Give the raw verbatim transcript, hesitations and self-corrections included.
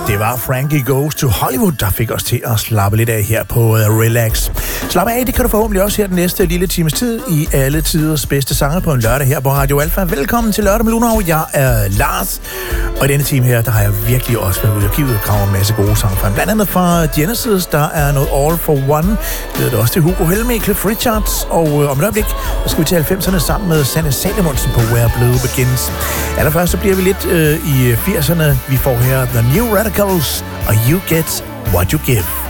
Det var Frankie Goes to Hollywood, der fik os til at slappe lidt af her på Relax. Slap af, det kan du forhåbentlig også her den næste lille times tid i alle tiders bedste sanger på en lørdag her på Radio Alfa. Velkommen til Lørdag med Luno. Jeg er Lars, og i denne time her, der har jeg virkelig også været ude og givet og en masse gode sange frem. Blandt andet fra Genesis, der er noget All for One. Det er det også til Hugo Helme, Cliff Richards, og øh, om et øjeblik, der skal vi til halvfemserne sammen med Sanne Salomonsen på Where Blue Begins. Allerførst så bliver vi lidt øh, i firserne. Vi får her The New Radicals og You Get What You Give.